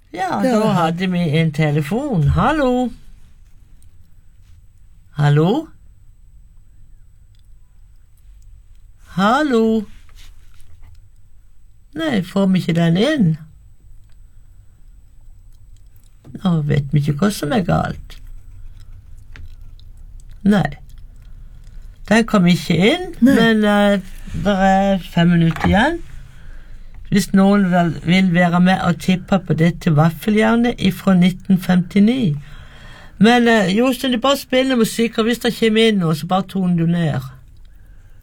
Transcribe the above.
Ja, da hadde vi en telefon. Hallo? Hallo? Hallo? Nei, får vi ikke den inn? Nå vet vi ikke hva som er galt. Nei. Den kom ikke inn, men det er 5 minutter igjen. Hvis noen vil være med og tippe på dette vaffeljernet fra 1959. Men Jostein, du bare spiller musikk, og hvis det kommer inn noe, så bare toner du ned.